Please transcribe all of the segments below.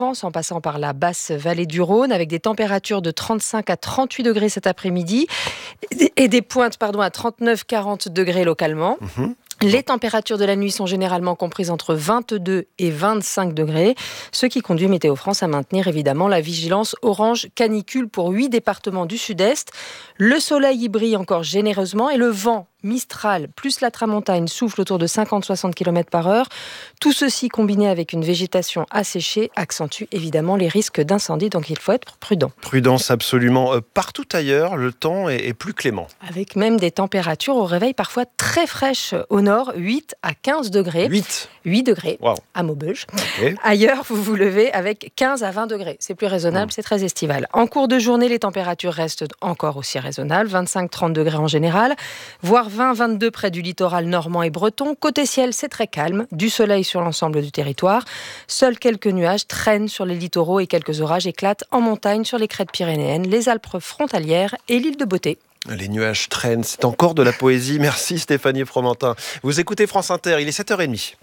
en passant par la basse vallée du Rhône, avec des températures de 35 à 38 degrés cet après-midi et des pointes à 39-40 degrés localement. Les températures de la nuit sont généralement comprises entre 22 et 25 degrés, ce qui conduit Météo France à maintenir évidemment la vigilance orange canicule pour 8 départements du sud-est. Le soleil y brille encore généreusement et le vent Mistral plus la tramontane souffle autour de 50-60 km par heure. Tout ceci combiné avec une végétation asséchée accentue évidemment les risques d'incendie, donc il faut être prudent. Prudence absolument. Partout ailleurs, le temps est plus clément. Avec même des températures au réveil parfois très fraîches au nord, 8 à 15 degrés. 8 degrés à Maubeuge. Okay. Ailleurs, vous vous levez avec 15 à 20 degrés. C'est plus raisonnable, c'est très estival. En cours de journée, les températures restent encore aussi raisonnables, 25-30 degrés en général, voire 20-22 près du littoral normand et breton. Côté ciel, c'est très calme, du soleil sur l'ensemble du territoire. Seuls quelques nuages traînent sur les littoraux et quelques orages éclatent en montagne sur les crêtes pyrénéennes, les Alpes frontalières et l'île de Beauté. Les nuages traînent, c'est encore de la poésie. Merci Stéphanie Fromentin. Vous écoutez France Inter, il est 7h30.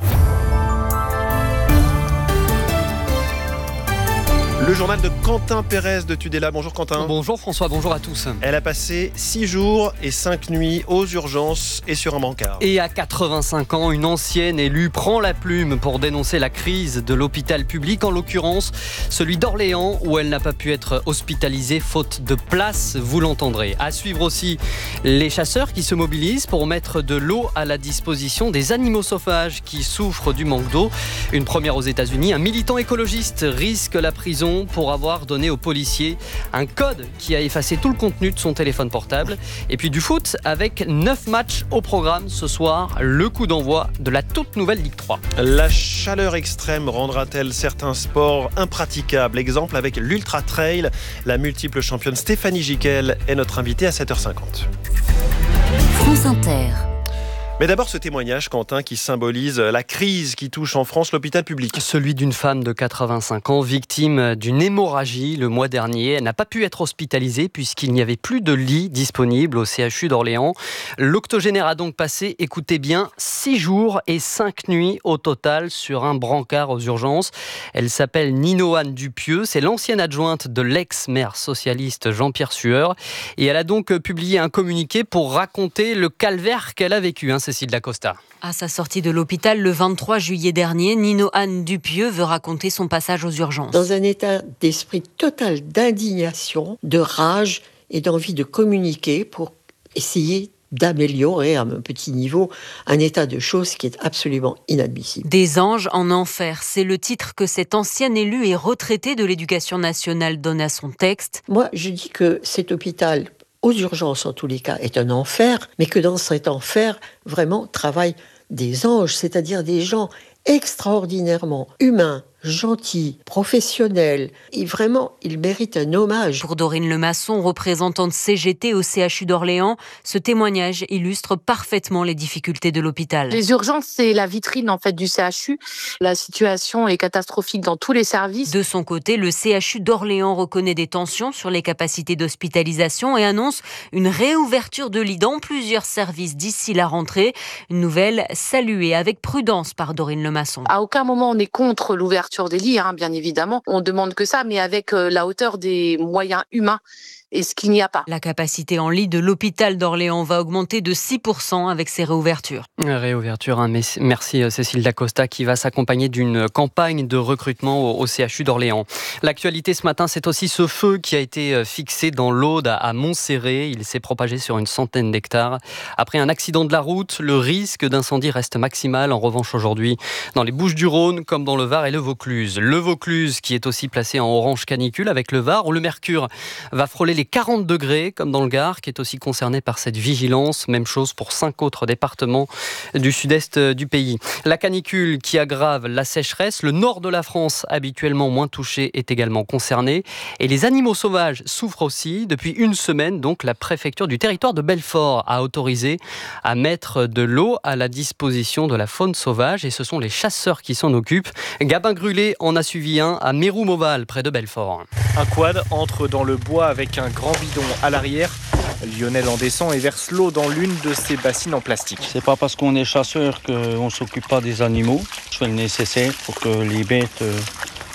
Le journal de Quentin Pérez de Tudela. Bonjour Quentin. Bonjour François, bonjour à tous. Elle a passé 6 jours et 5 nuits aux urgences et sur un brancard. Et à 85 ans, une ancienne élue prend la plume pour dénoncer la crise de l'hôpital public, en l'occurrence celui d'Orléans, où elle n'a pas pu être hospitalisée faute de place, vous l'entendrez. À suivre aussi les chasseurs qui se mobilisent pour mettre de l'eau à la disposition des animaux sauvages qui souffrent du manque d'eau. Une première aux États-Unis, un militant écologiste risque la prison pour avoir donné aux policiers un code qui a effacé tout le contenu de son téléphone portable. Et puis du foot avec 9 matchs au programme ce soir, le coup d'envoi de la toute nouvelle Ligue 3. La chaleur extrême rendra-t-elle certains sports impraticables? Exemple avec l'Ultra Trail. La multiple championne Stéphanie Giquel est notre invitée à 7h50. France Inter. Mais d'abord ce témoignage, Quentin, qui symbolise la crise qui touche en France l'hôpital public. Celui d'une femme de 85 ans, victime d'une hémorragie le mois dernier. Elle n'a pas pu être hospitalisée puisqu'il n'y avait plus de lits disponibles au CHU d'Orléans. L'octogénaire a donc passé, écoutez bien, 6 jours et 5 nuits au total sur un brancard aux urgences. Elle s'appelle Nino-Anne Dupieux. C'est l'ancienne adjointe de l'ex-maire socialiste Jean-Pierre Sueur. Et elle a donc publié un communiqué pour raconter le calvaire qu'elle a vécu. Cécile Dacosta. À sa sortie de l'hôpital le 23 juillet dernier, Nino-Anne Dupieux veut raconter son passage aux urgences. Dans un état d'esprit total d'indignation, de rage et d'envie de communiquer pour essayer d'améliorer à un petit niveau un état de choses qui est absolument inadmissible. Des anges en enfer, c'est le titre que cette ancienne élue et retraitée de l'Éducation nationale donne à son texte. Moi, je dis que cet hôpital aux urgences, en tous les cas, est un enfer, mais que dans cet enfer, vraiment, travaillent des anges, c'est-à-dire des gens extraordinairement humains, gentils, professionnels. Et vraiment, il mérite un hommage. Pour Dorine Lemasson, représentante CGT au CHU d'Orléans, ce témoignage illustre parfaitement les difficultés de l'hôpital. Les urgences, c'est la vitrine en fait du CHU. La situation est catastrophique dans tous les services. De son côté, le CHU d'Orléans reconnaît des tensions sur les capacités d'hospitalisation et annonce une réouverture de lits dans plusieurs services d'ici la rentrée. Une nouvelle saluée avec prudence par Dorine Lemasson. À aucun moment on est contre l'ouverture des lits, bien évidemment. On demande que ça, mais avec la hauteur des moyens humains. Et ce qu'il n'y a pas. La capacité en lit de l'hôpital d'Orléans va augmenter de 6% avec ces réouvertures. Réouverture, merci Cécile Dacosta qui va s'accompagner d'une campagne de recrutement au CHU d'Orléans. L'actualité ce matin, c'est aussi ce feu qui a été fixé dans l'Aude à Montserré. Il s'est propagé sur une centaine d'hectares. Après un accident de la route, le risque d'incendie reste maximal. En revanche, aujourd'hui, dans les Bouches-du-Rhône, comme dans le Var et le Vaucluse. Le Vaucluse qui est aussi placé en orange canicule avec le Var, où le mercure va frôler les 40 degrés, comme dans le Gard, qui est aussi concerné par cette vigilance. Même chose pour 5 autres départements du sud-est du pays. La canicule qui aggrave la sécheresse. Le nord de la France, habituellement moins touché, est également concerné. Et les animaux sauvages souffrent aussi. Depuis une semaine, donc, la préfecture du territoire de Belfort a autorisé à mettre de l'eau à la disposition de la faune sauvage. Et ce sont les chasseurs qui s'en occupent. Gabin Grulé en a suivi un à Mérou-Mauval, près de Belfort. Un quad entre dans le bois avec un grand bidon à l'arrière. Lionel en descend et verse l'eau dans l'une de ces bassines en plastique. C'est pas parce qu'on est chasseur qu'on ne s'occupe pas des animaux. Je fais le nécessaire pour que les bêtes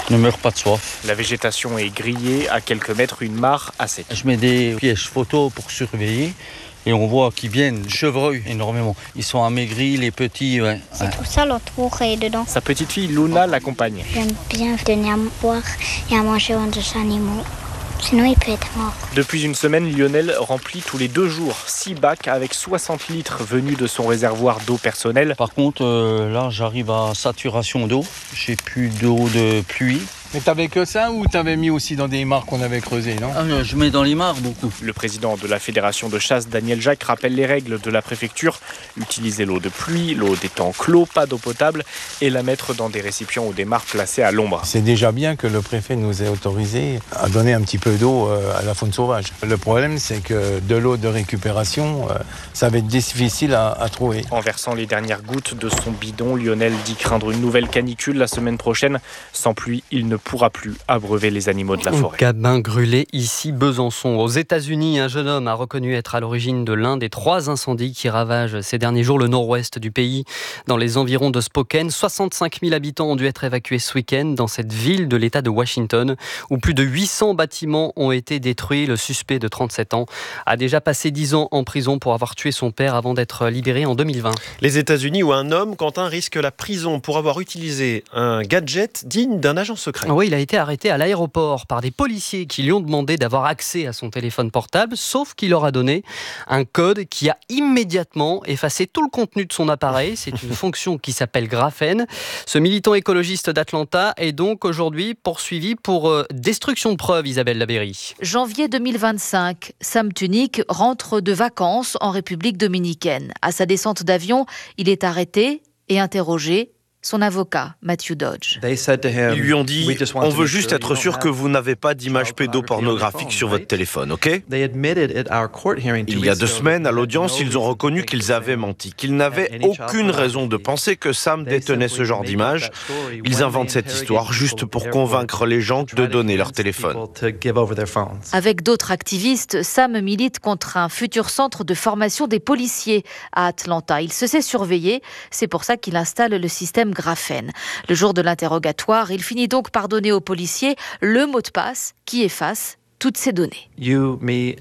ne meurent pas de soif. La végétation est grillée, à quelques mètres, une mare à sec. Je mets des pièges photo pour surveiller. Et on voit qu'ils viennent chevreuils énormément. Ils sont amaigris, les petits. Ouais. C'est tout ça l'entour et dedans. Sa petite fille Luna l'accompagne. J'aime bien donner à boire et à manger aux animaux. Sinon, il peut être mort. Depuis une semaine, Lionel remplit tous les 2 jours 6 bacs avec 60 litres venus de son réservoir d'eau personnelle. Par contre, là, j'arrive à saturation d'eau. J'ai plus d'eau de pluie. Mais t'avais que ça ou t'avais mis aussi dans des mares qu'on avait creusées, non ? Je mets dans les mares beaucoup. Le président de la Fédération de chasse, Daniel Jacques, rappelle les règles de la préfecture. Utiliser l'eau de pluie, l'eau des temps clos, pas d'eau potable, et la mettre dans des récipients ou des mares placées à l'ombre. C'est déjà bien que le préfet nous ait autorisé à donner un petit peu d'eau à la faune sauvage. Le problème, c'est que de l'eau de récupération, ça va être difficile à trouver. En versant les dernières gouttes de son bidon, Lionel dit craindre une nouvelle canicule la semaine prochaine. Sans pluie, il ne pourra plus abreuver les animaux de la forêt. Gabin Grulé, ici Besançon. Aux États-Unis, un jeune homme a reconnu être à l'origine de l'un des 3 incendies qui ravagent ces derniers jours le nord-ouest du pays. Dans les environs de Spokane, 65 000 habitants ont dû être évacués ce week-end dans cette ville de l'État de Washington, où plus de 800 bâtiments ont été détruits. Le suspect de 37 ans a déjà passé 10 ans en prison pour avoir tué son père avant d'être libéré en 2020. Les États-Unis, où un homme, Quentin, risque la prison pour avoir utilisé un gadget digne d'un agent secret. Oui, il a été arrêté à l'aéroport par des policiers qui lui ont demandé d'avoir accès à son téléphone portable, sauf qu'il leur a donné un code qui a immédiatement effacé tout le contenu de son appareil. C'est une fonction qui s'appelle Graphene. Ce militant écologiste d'Atlanta est donc aujourd'hui poursuivi pour destruction de preuves, Isabelle Labéry. Janvier 2025, Sam Tunick rentre de vacances en République dominicaine. À sa descente d'avion, il est arrêté et interrogé. Son avocat, Matthew Dodge. Ils lui ont dit « On veut juste être sûr que vous n'avez pas d'images pédopornographiques sur votre téléphone, ok ?» Il y a 2 semaines, à l'audience, ils ont reconnu qu'ils avaient menti, qu'ils n'avaient aucune raison de penser que Sam détenait ce genre d'images. Ils inventent cette histoire juste pour convaincre les gens de donner leur téléphone. Avec d'autres activistes, Sam milite contre un futur centre de formation des policiers à Atlanta. Il se sait surveiller, c'est pour ça qu'il installe le système Graphene. Le jour de l'interrogatoire, il finit donc par donner aux policiers le mot de passe qui efface toutes ces données. Vous,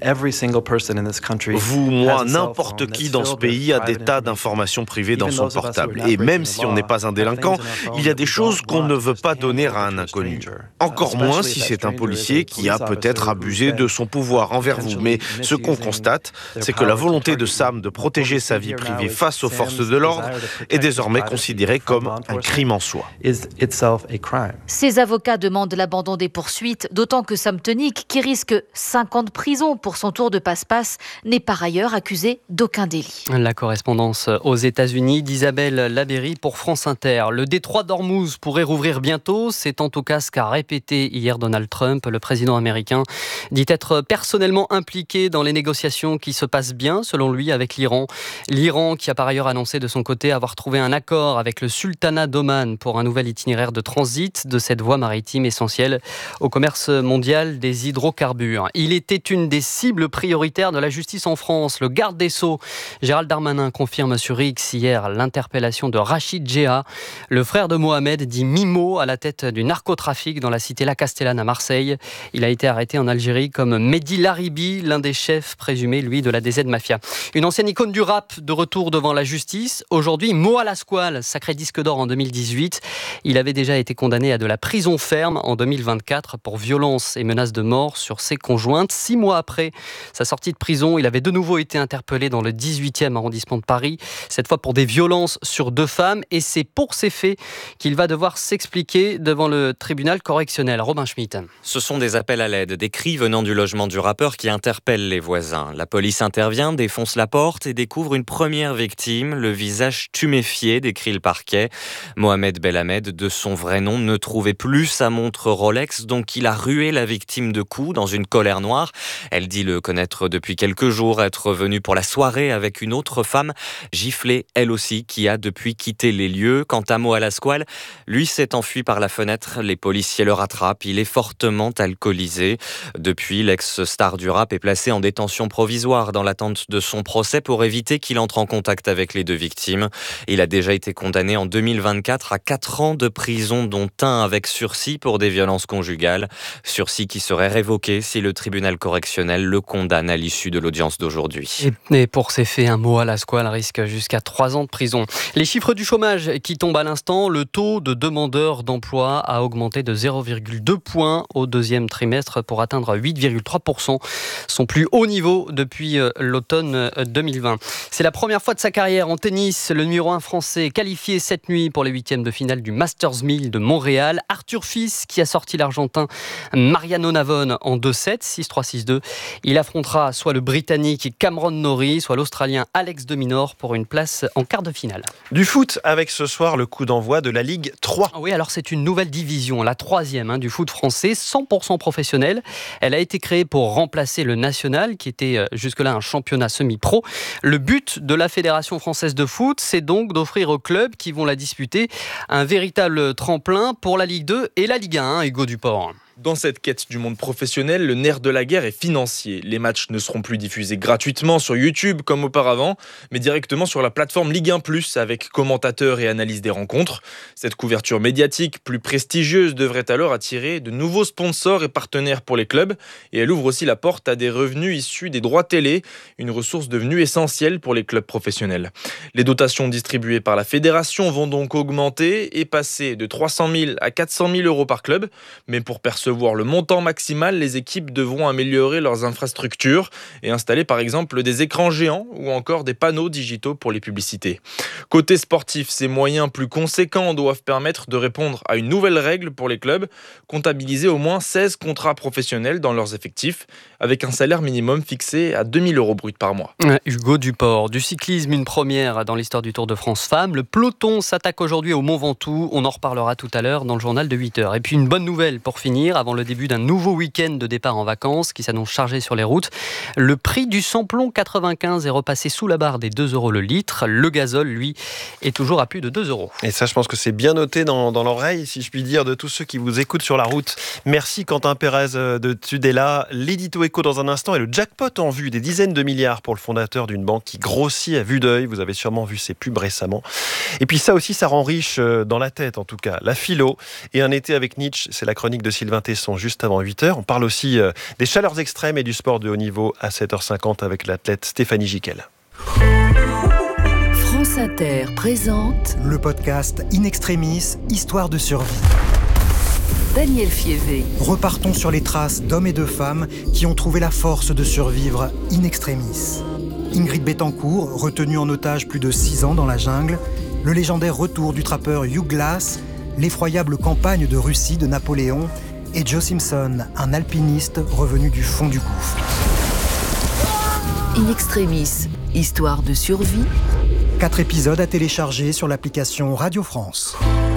moi, n'importe qui dans ce pays a des tas d'informations privées dans son portable. Et même si on n'est pas un délinquant, il y a des choses qu'on ne veut pas donner à un inconnu. Encore moins si c'est un policier qui a peut-être abusé de son pouvoir envers vous. Mais ce qu'on constate, c'est que la volonté de Sam de protéger sa vie privée face aux forces de l'ordre est désormais considérée comme un crime en soi. Ses avocats demandent l'abandon des poursuites, d'autant que Sam Tunick, qui risque 5 ans de prison pour son tour de passe-passe, n'est par ailleurs accusé d'aucun délit. La correspondance aux États-Unis d'Isabelle Labéry pour France Inter. Le détroit d'Ormuz pourrait rouvrir bientôt. C'est en tout cas ce qu'a répété hier Donald Trump. Le président américain dit être personnellement impliqué dans les négociations qui se passent bien, selon lui, avec l'Iran. L'Iran qui a par ailleurs annoncé de son côté avoir trouvé un accord avec le sultanat d'Oman pour un nouvel itinéraire de transit de cette voie maritime essentielle au commerce mondial des hydrocarbures. Il était une des cibles prioritaires de la justice en France. Le garde des Sceaux, Gérald Darmanin, confirme sur X hier l'interpellation de Rachid Djeha, le frère de Mohamed, dit Mimo, à la tête du narcotrafic dans la cité La Castellane à Marseille. Il a été arrêté en Algérie comme Mehdi Laribi, l'un des chefs présumés, lui, de la DZ Mafia. Une ancienne icône du rap de retour devant la justice. Aujourd'hui, Moa Lasquale, sacré disque d'or en 2018. Il avait déjà été condamné à de la prison ferme en 2024 pour violence et menaces de mort sur ses conjointes. 6 mois après sa sortie de prison, il avait de nouveau été interpellé dans le 18e arrondissement de Paris, cette fois pour des violences sur 2 femmes, et c'est pour ces faits qu'il va devoir s'expliquer devant le tribunal correctionnel. Robin Schmitt. Ce sont des appels à l'aide, des cris venant du logement du rappeur qui interpellent les voisins. La police intervient, défonce la porte et découvre une première victime, le visage tuméfié, décrit le parquet. Mohamed Belhamed, de son vrai nom, ne trouvait plus sa montre Rolex, donc il a rué la victime de coups. tout dans une colère noire. Elle dit le connaître depuis quelques jours, être venue pour la soirée avec une autre femme, giflée elle aussi, qui a depuis quitté les lieux. Quant à Mo Alasquale, lui s'est enfui par la fenêtre. Les policiers le rattrapent. Il est fortement alcoolisé. Depuis, l'ex-star du rap est placé en détention provisoire dans l'attente de son procès pour éviter qu'il entre en contact avec les deux victimes. Il a déjà été condamné en 2024 à 4 ans de prison, dont 1 avec sursis pour des violences conjugales. Sursis qui serait révoqué si le tribunal correctionnel le condamne à l'issue de l'audience d'aujourd'hui. Et pour ces faits, un Mo Alasquale risque jusqu'à 3 ans de prison. Les chiffres du chômage qui tombent à l'instant, le taux de demandeurs d'emploi a augmenté de 0,2 points au 2e trimestre pour atteindre 8,3%, son plus haut niveau depuis l'automne 2020. C'est la première fois de sa carrière en tennis. Le numéro 1 français qualifié cette nuit pour les 8e de finale du Masters 1000 de Montréal. Arthur Fils qui a sorti l'Argentin Mariano Navone en 2-7, 6-3, 6-2. Il affrontera soit le Britannique Cameron Norrie, soit l'Australien Alex de Minaur pour une place en quart de finale. Du foot avec ce soir le coup d'envoi de la Ligue 3. Oui, alors c'est une nouvelle division, la 3e du foot français, 100% professionnelle. Elle a été créée pour remplacer le national qui était jusque-là un championnat semi-pro. Le but de la Fédération française de foot, c'est donc d'offrir aux clubs qui vont la disputer un véritable tremplin pour la Ligue 2 et la Ligue 1, Hugo Duport. Dans cette quête du monde professionnel, le nerf de la guerre est financier. Les matchs ne seront plus diffusés gratuitement sur YouTube comme auparavant, mais directement sur la plateforme Ligue 1+, avec commentateurs et analyse des rencontres. Cette couverture médiatique plus prestigieuse devrait alors attirer de nouveaux sponsors et partenaires pour les clubs, et elle ouvre aussi la porte à des revenus issus des droits télé, une ressource devenue essentielle pour les clubs professionnels. Les dotations distribuées par la fédération vont donc augmenter et passer de 300 000 à 400 000 euros par club, mais pour percevoir le montant maximal, les équipes devront améliorer leurs infrastructures et installer par exemple des écrans géants ou encore des panneaux digitaux pour les publicités. Côté sportif, ces moyens plus conséquents doivent permettre de répondre à une nouvelle règle pour les clubs, comptabiliser au moins 16 contrats professionnels dans leurs effectifs, avec un salaire minimum fixé à 2 000 euros bruts par mois. Hugo Duport, du cyclisme, une première dans l'histoire du Tour de France Femmes. Le peloton s'attaque aujourd'hui au Mont Ventoux. On en reparlera tout à l'heure dans le journal de 8h. Et puis une bonne nouvelle pour finir, avant le début d'un nouveau week-end de départ en vacances qui s'annonce chargé sur les routes. Le prix du samplon 95 est repassé sous la barre des 2 € le litre. Le gazole, lui, est toujours à plus de 2 €. Et ça, je pense que c'est bien noté dans l'oreille, si je puis dire, de tous ceux qui vous écoutent sur la route. Merci Quentin Pérez de Tudela. L'édito éco dans un instant et le jackpot en vue, des dizaines de milliards pour le fondateur d'une banque qui grossit à vue d'œil. Vous avez sûrement vu ses pubs récemment. Et puis ça aussi, ça rend riche dans la tête en tout cas. La philo et un été avec Nietzsche, c'est la chronique de Sylvain Tesson juste avant 8h. On parle aussi des chaleurs extrêmes et du sport de haut niveau à 7h50 avec l'athlète Stéphanie Giquel. France Inter présente le podcast In Extremis, Histoire de survie. Daniel Fievé. Repartons sur les traces d'hommes et de femmes qui ont trouvé la force de survivre in extremis. Ingrid Betancourt, retenue en otage plus de 6 ans dans la jungle, le légendaire retour du trappeur Hugh Glass, l'effroyable campagne de Russie de Napoléon et Joe Simpson, un alpiniste revenu du fond du gouffre. In Extremis, Histoire de survie. 4 épisodes à télécharger sur l'application Radio France.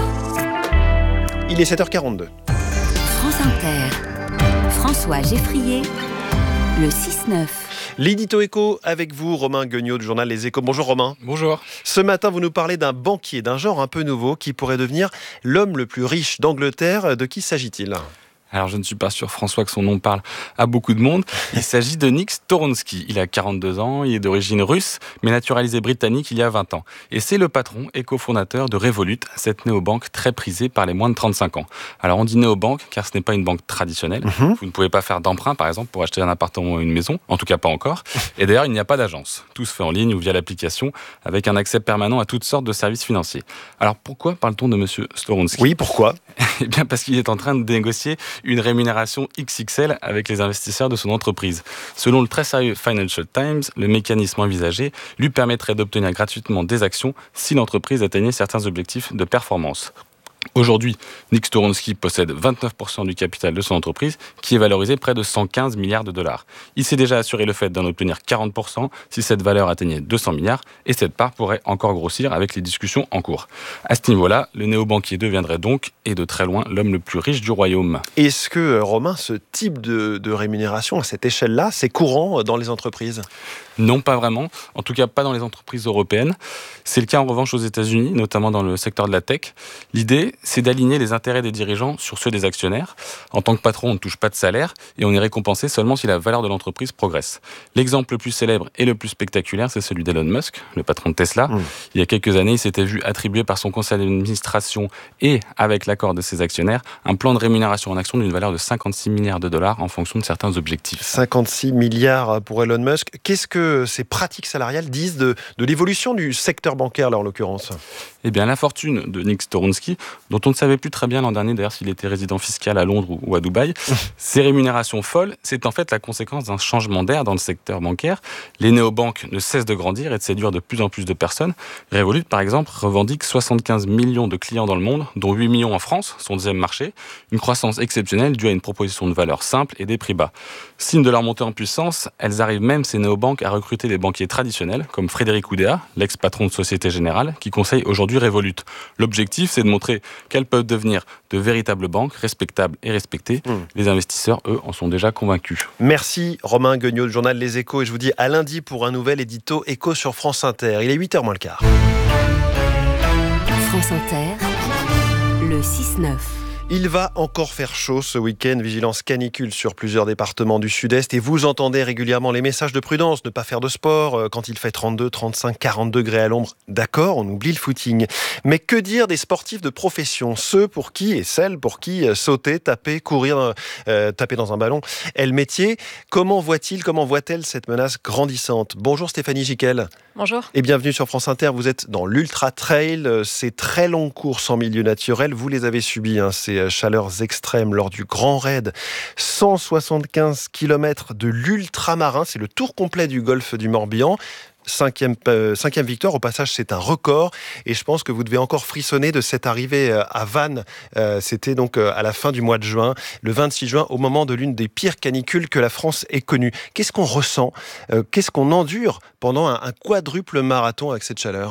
Il est 7h42. France Inter. François Geffrier, le 6-9. L'édito éco avec vous, Romain Guignot du journal Les Échos. Bonjour Romain. Bonjour. Ce matin, vous nous parlez d'un banquier, d'un genre un peu nouveau qui pourrait devenir l'homme le plus riche d'Angleterre. De qui s'agit-il ? Alors je ne suis pas sûr, François, que son nom parle à beaucoup de monde. Il s'agit de Nick Storonsky. Il a 42 ans, il est d'origine russe, mais naturalisé britannique il y a 20 ans. Et c'est le patron et cofondateur de Revolut, cette néobanque très prisée par les moins de 35 ans. Alors on dit néobanque car ce n'est pas une banque traditionnelle. Vous ne pouvez pas faire d'emprunt, par exemple, pour acheter un appartement ou une maison. En tout cas, pas encore. Et d'ailleurs, il n'y a pas d'agence. Tout se fait en ligne ou via l'application, avec un accès permanent à toutes sortes de services financiers. Alors pourquoi parle-t-on de monsieur Storonsky ? Oui, pourquoi ? Eh bien parce qu'il est en train de négocier une rémunération XXL avec les investisseurs de son entreprise. Selon le très sérieux Financial Times, le mécanisme envisagé lui permettrait d'obtenir gratuitement des actions si l'entreprise atteignait certains objectifs de performance. Aujourd'hui, Nick Storonsky possède 29% du capital de son entreprise, qui est valorisé près de 115 milliards de dollars. Il s'est déjà assuré le fait d'en obtenir 40% si cette valeur atteignait 200 milliards, et cette part pourrait encore grossir avec les discussions en cours. À ce niveau-là, le néobanquier deviendrait donc, et de très loin, l'homme le plus riche du royaume. Est-ce que, Romain, ce type de rémunération à cette échelle-là, c'est courant dans les entreprises ? Non, pas vraiment. En tout cas, pas dans les entreprises européennes. C'est le cas en revanche aux États-Unis, notamment dans le secteur de la tech. L'idée, c'est d'aligner les intérêts des dirigeants sur ceux des actionnaires. En tant que patron, on ne touche pas de salaire et on est récompensé seulement si la valeur de l'entreprise progresse. L'exemple le plus célèbre et le plus spectaculaire, c'est celui d'Elon Musk, le patron de Tesla. Il y a quelques années, il s'était vu attribuer par son conseil d'administration et avec l'accord de ses actionnaires, un plan de rémunération en action d'une valeur de 56 milliards de dollars en fonction de certains objectifs. 56 milliards pour Elon Musk. Qu'est-ce que ces pratiques salariales disent de l'évolution du secteur bancaire, là, en l'occurrence ? Eh bien, la fortune de Nick Storonsky, dont on ne savait plus très bien l'an dernier, d'ailleurs, s'il était résident fiscal à Londres ou à Dubaï, ces rémunérations folles, c'est en fait la conséquence d'un changement d'air dans le secteur bancaire. Les néobanques ne cessent de grandir et de séduire de plus en plus de personnes. Revolut, par exemple, revendique 75 millions de clients dans le monde, dont 8 millions en France, son deuxième marché, une croissance exceptionnelle due à une proposition de valeur simple et des prix bas. Signe de leur montée en puissance, elles arrivent même, ces néobanques, à recruter des banquiers traditionnels, comme Frédéric Oudéa, l'ex-patron de Société Générale, qui conseille aujourd'hui Revolut. L'objectif, c'est de montrer qu'elles peuvent devenir de véritables banques, respectables et respectées. Les investisseurs, eux, en sont déjà convaincus. Merci Romain Guignot, du journal Les Échos, et je vous dis à lundi pour un nouvel édito Écho sur France Inter. Il est 8h moins le quart. France Inter, le 6-9. Il va encore faire chaud ce week-end, vigilance canicule sur plusieurs départements du sud-est et vous entendez régulièrement les messages de prudence, ne pas faire de sport quand il fait 32, 35, 40 degrés à l'ombre. D'accord, on oublie le footing. Mais que dire des sportifs de profession, ceux pour qui et celles pour qui sauter, taper, courir, taper dans un ballon est le métier. Comment voit-elle cette menace grandissante ? Bonjour Stéphanie Giquel. Bonjour. Et bienvenue sur France Inter. Vous êtes dans l'Ultra Trail, ces très longues courses en milieu naturel. Vous les avez subies, ces chaleurs extrêmes lors du Grand Raid. 175 km de l'ultramarin, c'est le tour complet du golfe du Morbihan. Cinquième victoire, au passage c'est un record et je pense que vous devez encore frissonner de cette arrivée à Vannes. C'était donc à la fin du mois de juin, le 26 juin, au moment de l'une des pires canicules que la France ait connues. Qu'est-ce qu'on ressent ? Qu'est-ce qu'on endure pendant un quadruple marathon avec cette chaleur ?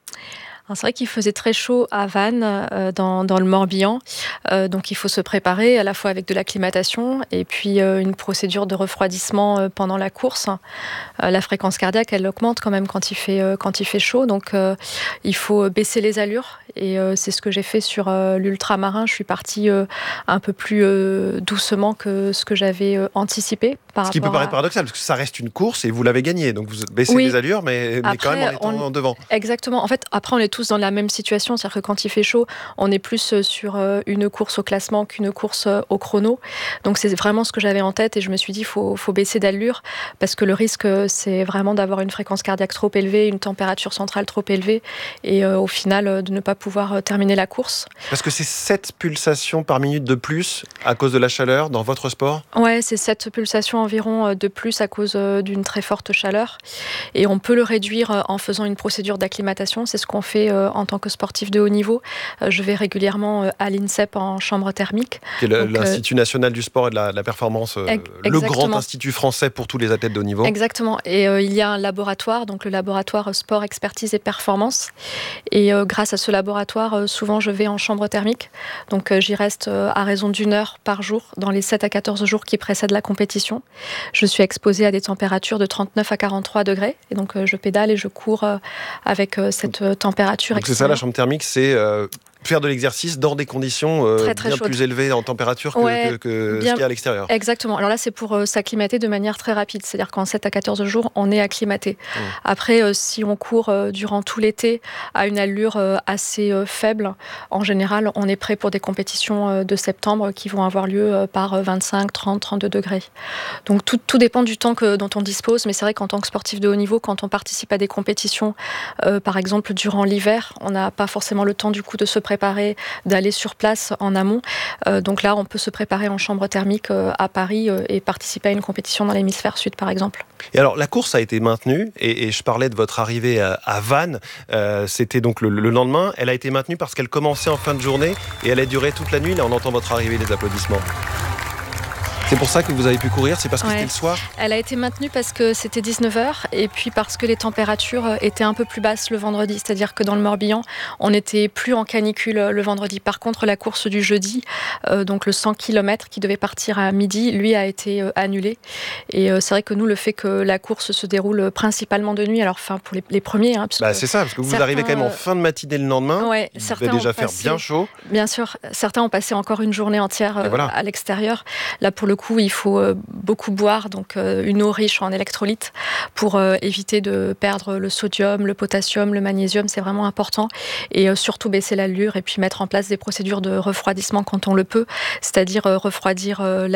Alors c'est vrai qu'il faisait très chaud à Vannes, dans le Morbihan. Donc il faut se préparer à la fois avec de l'acclimatation et puis une procédure de refroidissement pendant la course. La fréquence cardiaque, elle augmente quand même quand il fait chaud. Donc il faut baisser les allures. Et c'est ce que j'ai fait sur l'ultramarin. Je suis partie un peu plus doucement que ce que j'avais anticipé. Ce qui peut paraître paradoxal, parce que ça reste une course et vous l'avez gagnée. Donc vous baissez les allures, mais quand même en étant en devant. Exactement. En fait, après, on est tous dans la même situation. C'est-à-dire que quand il fait chaud, on est plus sur une course au classement qu'une course au chrono. Donc c'est vraiment ce que j'avais en tête. Et je me suis dit, il faut baisser d'allure, parce que le risque, c'est vraiment d'avoir une fréquence cardiaque trop élevée, une température centrale trop élevée, et au final, de ne pas pouvoir terminer la course. Parce que c'est 7 pulsations par minute de plus à cause de la chaleur dans votre sport ? Ouais, c'est 7 pulsations environ de plus à cause d'une très forte chaleur. Et on peut le réduire en faisant une procédure d'acclimatation. C'est ce qu'on fait en tant que sportif de haut niveau. Je vais régulièrement à l'INSEP en chambre thermique. C'est l'Institut national du sport et de la performance, le grand institut français pour tous les athlètes de haut niveau. Exactement. Et il y a un laboratoire, donc le laboratoire sport, expertise et performance. Et grâce à ce laboratoire, souvent je vais en chambre thermique. Donc j'y reste à raison d'1 heure par jour dans les 7 à 14 jours qui précèdent la compétition. Je suis exposée à des températures de 39 à 43 degrés. Et donc je pédale et je cours avec cette température. Donc c'est ça la chambre thermique, c'est faire de l'exercice dans des conditions très bien chaudes, plus élevées en température que ce qu'il y a à l'extérieur. Exactement. Alors là, c'est pour s'acclimater de manière très rapide. C'est-à-dire qu'en 7 à 14 jours, on est acclimaté. Après, si on court durant tout l'été à une allure assez faible, en général, on est prêt pour des compétitions de septembre qui vont avoir lieu par 25, 30, 32 degrés. Donc tout dépend du temps dont on dispose. Mais c'est vrai qu'en tant que sportif de haut niveau, quand on participe à des compétitions, par exemple durant l'hiver, on n'a pas forcément le temps du coup de se préparer préparer, d'aller sur place en amont. Donc là, on peut se préparer en chambre thermique à Paris et participer à une compétition dans l'hémisphère sud, par exemple. Et alors, la course a été maintenue, et je parlais de votre arrivée à Vannes, c'était donc le lendemain. Elle a été maintenue parce qu'elle commençait en fin de journée et elle a duré toute la nuit. Là, on entend votre arrivée, les applaudissements. C'est pour ça que vous avez pu courir, c'est parce que c'était le soir ? Elle a été maintenue parce que c'était 19h et puis parce que les températures étaient un peu plus basses le vendredi. C'est-à-dire que dans le Morbihan, on n'était plus en canicule le vendredi. Par contre, la course du jeudi, donc le 100 km qui devait partir à midi, lui a été annulé. Et c'est vrai que nous, le fait que la course se déroule principalement de nuit, alors pour les premiers... c'est ça, parce que vous arrivez quand même en fin de matinée le lendemain, il devait déjà faire bien chaud. Bien sûr, certains ont passé encore une journée entière à l'extérieur. Là, pour le coup, il faut beaucoup boire, donc une eau riche en électrolytes pour éviter de perdre le sodium, le potassium, le magnésium, c'est vraiment important. Et surtout baisser l'allure et puis mettre en place des procédures de refroidissement quand on le peut, c'est-à-dire refroidir l'air